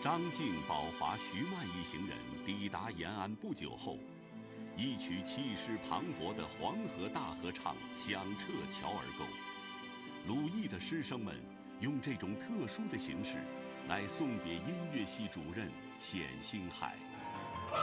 张静、宝华、徐曼一行人抵达延安不久后，一曲气势磅礴的黄河大合唱响彻乔儿沟。鲁艺的师生们用这种特殊的形式来送别音乐系主任冼星海。